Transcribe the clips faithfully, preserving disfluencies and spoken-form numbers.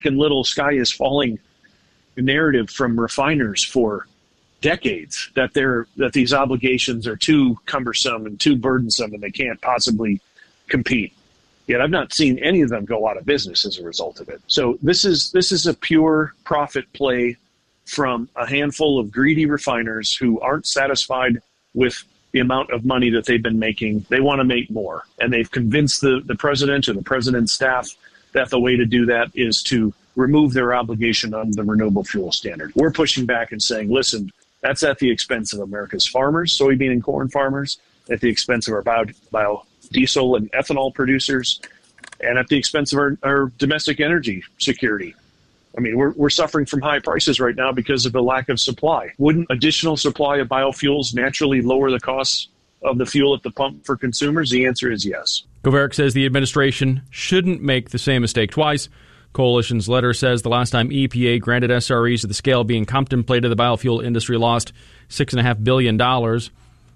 little sky is falling narrative from refiners for decades that they're that these obligations are too cumbersome and too burdensome and they can't possibly compete. Yet I've not seen any of them go out of business as a result of it. So this is this is a pure profit play from a handful of greedy refiners who aren't satisfied with the amount of money that they've been making. They want to make more. And they've convinced the, the president or the president's staff that the way to do that is to remove their obligation under the renewable fuel standard. We're pushing back and saying, listen, that's at the expense of America's farmers, soybean and corn farmers, at the expense of our bio, biodiesel and ethanol producers, and at the expense of our, our domestic energy security. I mean, we're we're suffering from high prices right now because of the lack of supply. Wouldn't additional supply of biofuels naturally lower the costs of the fuel at the pump for consumers? The answer is yes. Kovarik says the administration shouldn't make the same mistake twice. Coalition's letter says the last time E P A granted S R Es at the scale being contemplated, the biofuel industry lost six point five billion dollars.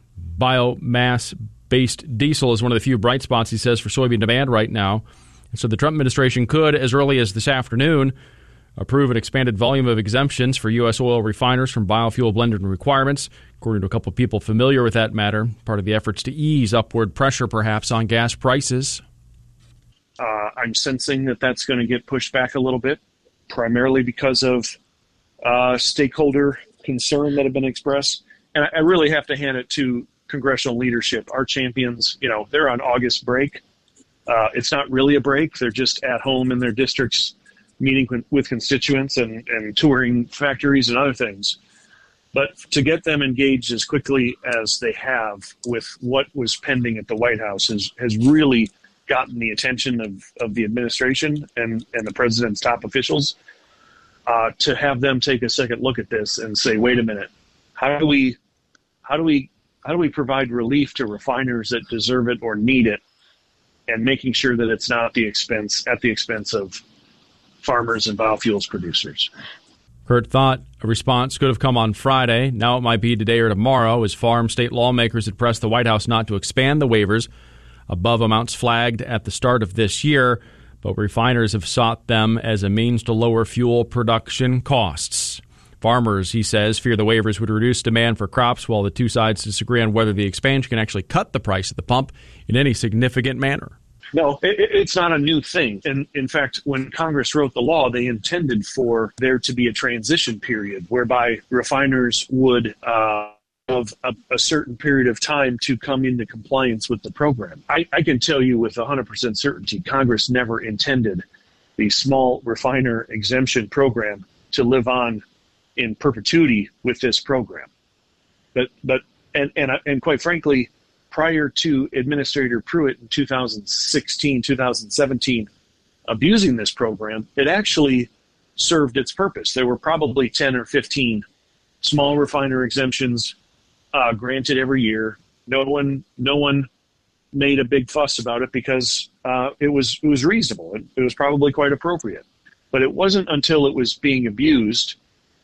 Biomass-based diesel is one of the few bright spots, he says, for soybean demand right now. And so the Trump administration could, as early as this afternoon, approve an expanded volume of exemptions for U S oil refiners from biofuel blending requirements, according to a couple of people familiar with that matter, part of the efforts to ease upward pressure, perhaps, on gas prices. Uh, I'm sensing that that's going to get pushed back a little bit, primarily because of uh, stakeholder concern that have been expressed. And I, I really have to hand it to congressional leadership. Our champions, you know, they're on August break. Uh, it's not really a break. They're just at home in their districts, meeting with constituents and, and touring factories and other things. But to get them engaged as quickly as they have with what was pending at the White House has, has really gotten the attention of, of the administration and, and the president's top officials. Uh, to have them take a second look at this and say, wait a minute, how do we how do we how do we provide relief to refiners that deserve it or need it, and making sure that it's not the expense at the expense of farmers and biofuels producers. Kurt thought a response could have come on Friday. Now it might be today or tomorrow, as farm state lawmakers had pressed the White House not to expand the waivers above amounts flagged at the start of this year, but refiners have sought them as a means to lower fuel production costs. Farmers, he says, fear the waivers would reduce demand for crops, while the two sides disagree on whether the expansion can actually cut the price at the pump in any significant manner. No, it, it's not a new thing. And in fact, when Congress wrote the law, they intended for there to be a transition period whereby refiners would uh, have a, a certain period of time to come into compliance with the program. I, I can tell you with one hundred percent certainty, Congress never intended the small refiner exemption program to live on in perpetuity with this program. But, but and, and, and quite frankly, prior to Administrator Pruitt in two thousand sixteen, two thousand seventeen abusing this program, it actually served its purpose. There were probably ten or fifteen small refiner exemptions uh, granted every year. No one, no one made a big fuss about it because uh, it was it was reasonable. It, it was probably quite appropriate. But it wasn't until it was being abused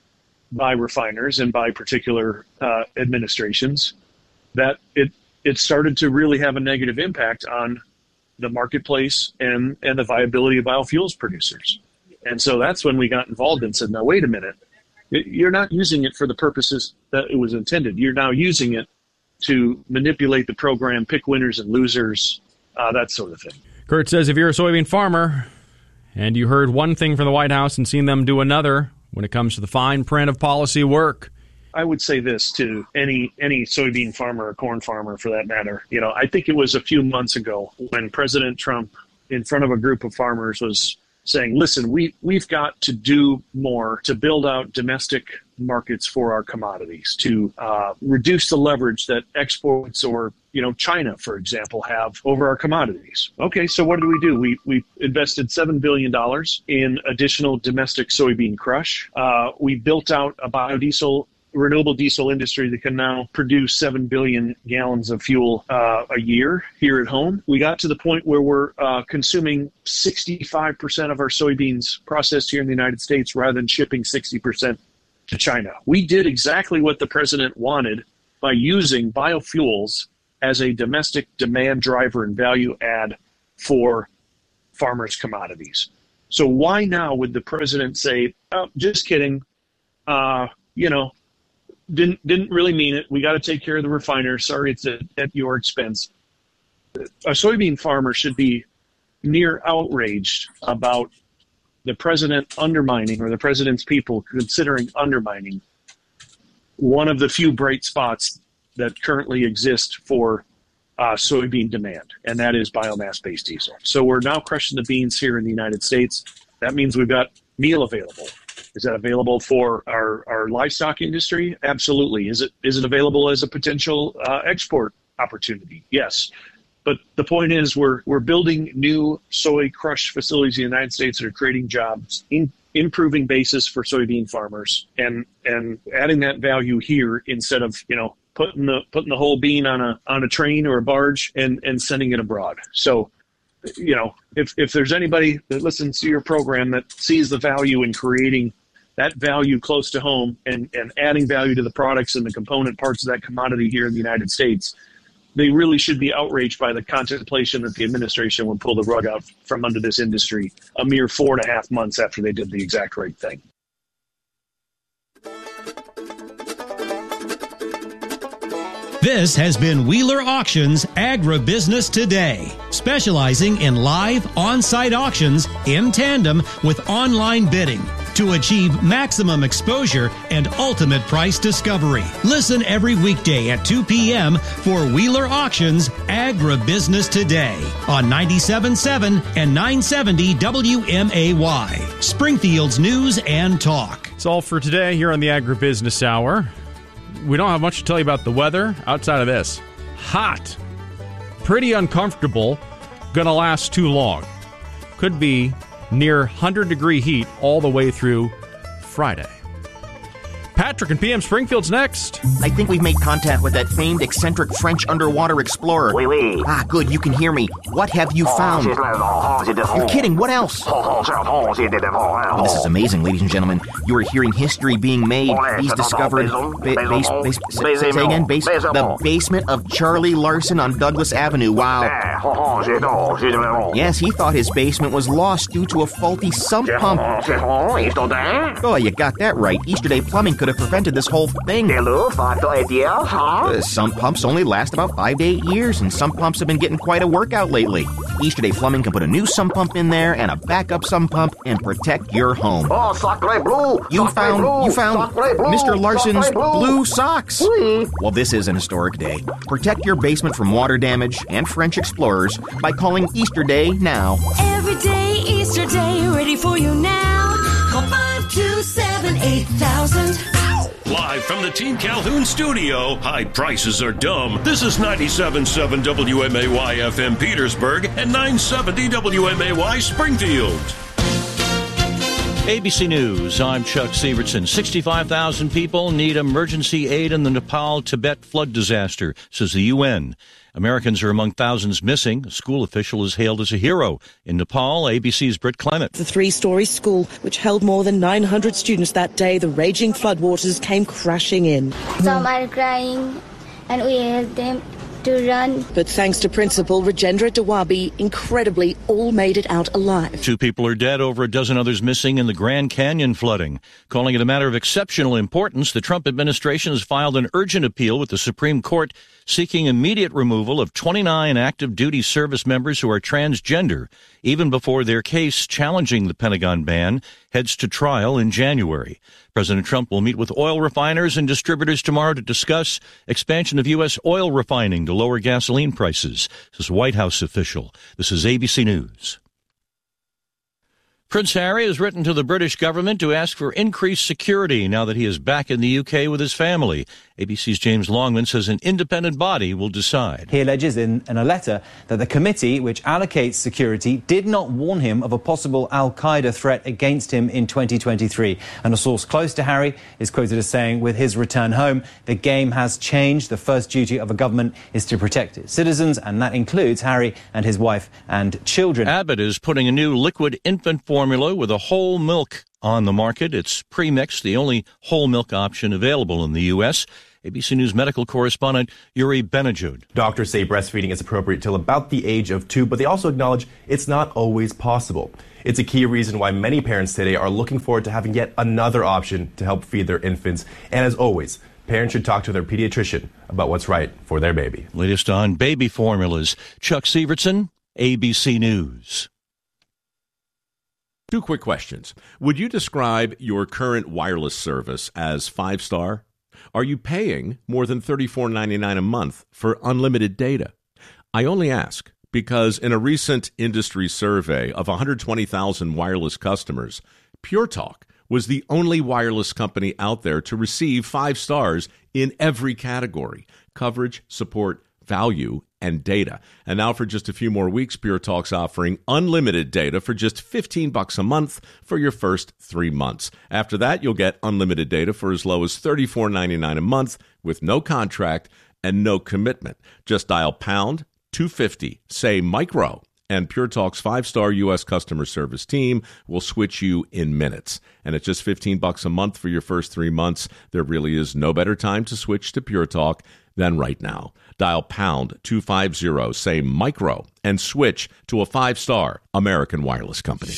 by refiners and by particular uh, administrations that it it started to really have a negative impact on the marketplace and, and the viability of biofuels producers. And so that's when we got involved and said, now, wait a minute, you're not using it for the purposes that it was intended. You're now using it to manipulate the program, pick winners and losers, uh, that sort of thing. Kurt says if you're a soybean farmer and you heard one thing from the White House and seen them do another when it comes to the fine print of policy work, I would say this to any any soybean farmer or corn farmer for that matter. You know, I think it was a few months ago when President Trump, in front of a group of farmers, was saying, listen, we, we've got to do more to build out domestic markets for our commodities, to uh, reduce the leverage that exports or, you know, China, for example, have over our commodities. Okay, so what did we do? We we invested seven billion dollars in additional domestic soybean crush. Uh, we built out a biodiesel renewable diesel industry that can now produce seven billion gallons of fuel uh, a year here at home. We got to the point where we're uh, consuming sixty-five percent of our soybeans processed here in the United States rather than shipping sixty percent to China. We did exactly what the president wanted by using biofuels as a domestic demand driver and value add for farmers' commodities. So why now would the president say, oh, just kidding, uh, you know, didn't didn't really mean it. We got to take care of the refiners. Sorry, it's at, at your expense. A soybean farmer should be near outraged about the president undermining, or the president's people considering undermining, one of the few bright spots that currently exist for uh, soybean demand, and that is biomass-based diesel. So we're now crushing the beans here in the United States. That means we've got meal available. Is that available for our, our livestock industry? Absolutely. Is it is it available as a potential uh, export opportunity? Yes. But the point is, we're we're building new soy crush facilities in the United States that are creating jobs, in, improving basis for soybean farmers, and and adding that value here instead of, you know, putting the putting the whole bean on a on a train or a barge and, and sending it abroad. So, you know, if if there's anybody that listens to your program that sees the value in creating that value close to home and, and adding value to the products and the component parts of that commodity here in the United States, they really should be outraged by the contemplation that the administration would pull the rug out from under this industry a mere four and a half months after they did the exact right thing. This has been Wheeler Auctions Agribusiness Today, specializing in live on-site auctions in tandem with online bidding to achieve maximum exposure and ultimate price discovery. Listen every weekday at two p.m. for Wheeler Auctions Agribusiness Today on ninety-seven point seven and nine seventy W M A Y, Springfield's News and Talk. It's all for today here on the Agribusiness Hour. We don't have much to tell you about the weather outside of this. Hot. Pretty uncomfortable. Gonna last too long. Could be near one hundred degree heat all the way through Friday. Patrick and P M Springfield's next. I think we've made contact with that famed eccentric French underwater explorer. Oui, oui. Ah, good, you can hear me. What have you found? You're kidding, what else? Oh, this is amazing, ladies and gentlemen. You are hearing history being made. He's discovered... Ba- base, base, say, say again, base, the basement of Charlie Larson on Douglas Avenue. Wow. Yes, he thought his basement was lost due to a faulty sump pump. Oh, you got that right. Easter Day Plumbing could have prevented this whole thing. Uh, sump pumps only last about five to eight years, and sump pumps have been getting quite a workout lately. Easter Day Plumbing can put a new sump pump in there and a backup sump pump and protect your home. Oh, sacré bleu! You found, bleu, you found Mister Larson's blue. blue socks. Oui. Well, this is an historic day. Protect your basement from water damage and French explorers by calling Easter Day now. Every day, Easter Day, ready for you now. Call five two seven, eight thousand. Live from the Team Calhoun studio, high prices are dumb. This is ninety-seven point seven W M A Y F M Petersburg and nine seventy W M A Y Springfield. A B C News, I'm Chuck Severson. sixty-five thousand people need emergency aid in the Nepal-Tibet flood disaster, says the U N. Americans are among thousands missing. A school official is hailed as a hero. In Nepal, A B C's Britt Clement. The three-story school, which held more than nine hundred students that day, the raging floodwaters came crashing in. Some are crying, and we help them to run. But thanks to Principal Rajendra Dawabi, incredibly, all made it out alive. Two people are dead, over a dozen others missing in the Grand Canyon flooding. Calling it a matter of exceptional importance, the Trump administration has filed an urgent appeal with the Supreme Court seeking immediate removal of twenty-nine active duty service members who are transgender, even before their case challenging the Pentagon ban heads to trial in January. President Trump will meet with oil refiners and distributors tomorrow to discuss expansion of U S oil refining to lower gasoline prices, says a White House official. This is A B C News. Prince Harry has written to the British government to ask for increased security now that he is back in the U K with his family. A B C's James Longman says an independent body will decide. He alleges in, in a letter that the committee, which allocates security, did not warn him of a possible al-Qaeda threat against him in twenty twenty-three. And a source close to Harry is quoted as saying, with his return home, the game has changed. The first duty of a government is to protect its citizens, and that includes Harry and his wife and children. Abbott is putting a new liquid infant formula with a whole milk on the market. It's pre-mixed, the only whole milk option available in the U S A B C News medical correspondent Yuri Benajud. Doctors say breastfeeding is appropriate till about the age of two, but they also acknowledge it's not always possible. It's a key reason why many parents today are looking forward to having yet another option to help feed their infants. And as always, parents should talk to their pediatrician about what's right for their baby. Latest on baby formulas. Chuck Severson, A B C News. Two quick questions. Would you describe your current wireless service as five-star? Are you paying more than thirty-four ninety-nine a month for unlimited data? I only ask because in a recent industry survey of one hundred twenty thousand wireless customers, Pure Talk was the only wireless company out there to receive five stars in every category: coverage, support, value, and data. And now for just a few more weeks, Pure Talk's offering unlimited data for just fifteen bucks a month for your first three months. After that, you'll get unlimited data for as low as thirty-four ninety-nine a month with no contract and no commitment. Just dial pound two fifty, say micro, and Pure Talk's five-star U S customer service team will switch you in minutes. And at just fifteen bucks a month for your first three months, there really is no better time to switch to Pure Talk than right now. Dial pound two fifty, say micro, and switch to a five-star American wireless company.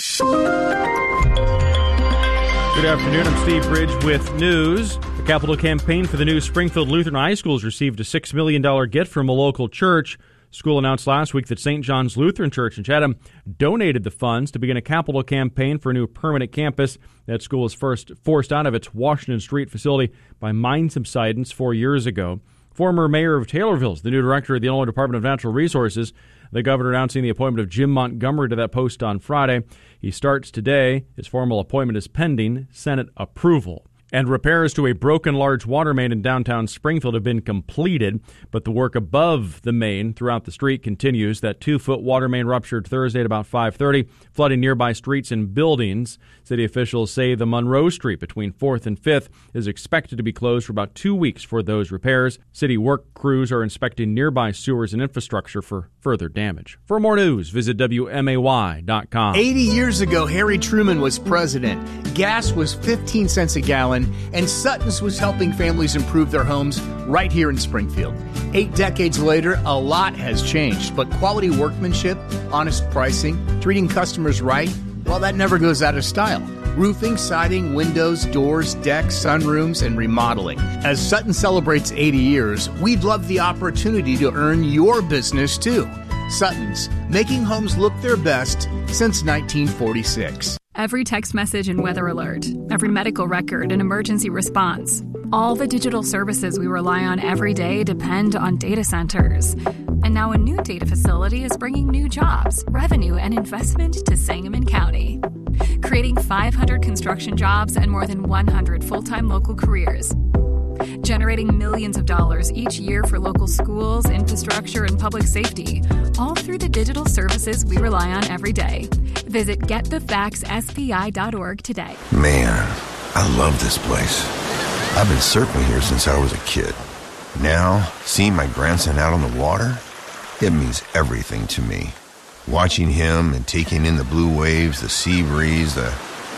Good afternoon. I'm Steve Bridge with news. The capital campaign for the new Springfield Lutheran High School has received a six million dollars gift from a local church. School announced last week that Saint John's Lutheran Church in Chatham donated the funds to begin a capital campaign for a new permanent campus. That school was first forced out of its Washington Street facility by mine subsidence four years ago. Former mayor of Taylorville is the new director of the Illinois Department of Natural Resources. The governor announcing the appointment of Jim Montgomery to that post on Friday. He starts today. His formal appointment is pending Senate approval. And repairs to a broken large water main in downtown Springfield have been completed, but the work above the main throughout the street continues. That two-foot water main ruptured Thursday at about five thirty, flooding nearby streets and buildings. City officials say the Monroe Street between fourth and fifth is expected to be closed for about two weeks for those repairs. City work crews are inspecting nearby sewers and infrastructure for further damage. For more news, visit W M A Y dot com. eighty years ago, Harry Truman was president. Gas was fifteen cents a gallon, and Sutton's was helping families improve their homes right here in Springfield. Eight decades later, a lot has changed, but quality workmanship, honest pricing, treating customers right, well, that never goes out of style. Roofing, siding, windows, doors, decks, sunrooms, and remodeling. As Sutton celebrates eighty years, we'd love the opportunity to earn your business, too. Sutton's, making homes look their best since nineteen forty-six. Every text message and weather alert, every medical record and emergency response. All the digital services we rely on every day depend on data centers. And now a new data facility is bringing new jobs, revenue, and investment to Sangamon County, creating five hundred construction jobs and more than one hundred full-time local careers, generating millions of dollars each year for local schools, infrastructure, and public safety, all through the digital services we rely on every day. Visit get the facts S P I dot org today. Man, I love this place. I've been surfing here since I was a kid. Now, seeing my grandson out on the water, it means everything to me. Watching him and taking in the blue waves, the sea breeze, the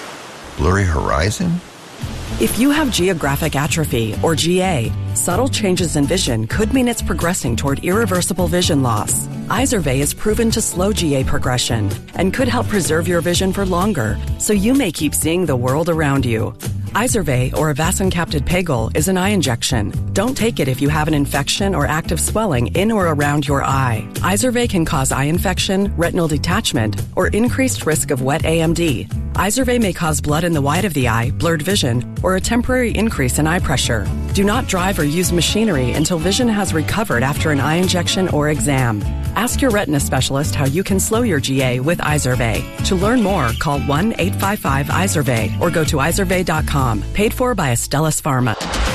blurry horizon. If you have geographic atrophy, or G A, subtle changes in vision could mean it's progressing toward irreversible vision loss. Izervay is proven to slow G A progression and could help preserve your vision for longer, so you may keep seeing the world around you. Izervay, or avacincaptad pegol, is an eye injection. Don't take it if you have an infection or active swelling in or around your eye. Izervay can cause eye infection, retinal detachment, or increased risk of wet A M D. Izervay may cause blood in the white of the eye, blurred vision, or a temporary increase in eye pressure. Do not drive or use machinery until vision has recovered after an eye injection or exam. Ask your retina specialist how you can slow your G A with Izervay. To learn more, call one eight five five Izervay or go to izervay dot com. Paid for by Astellas Pharma.